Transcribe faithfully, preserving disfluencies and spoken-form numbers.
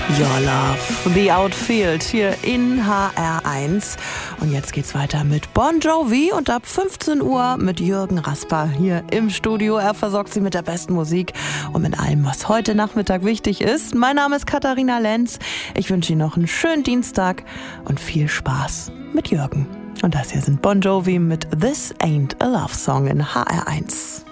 Your Love, The Outfield hier in H R eins. Und jetzt geht's weiter mit Bon Jovi und ab fünfzehn Uhr mit Jürgen Rasper hier im Studio. Er versorgt Sie mit der besten Musik und mit allem, was heute Nachmittag wichtig ist. Mein Name ist Katharina Lenz. Ich wünsche Ihnen noch einen schönen Dienstag und viel Spaß mit Jürgen. Und das hier sind Bon Jovi mit This Ain't a Love Song in H R eins.